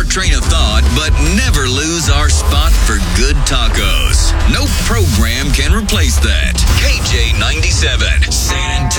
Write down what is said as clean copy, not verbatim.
train of thought, but never lose our spot for good tacos. No program can replace that. KJ97.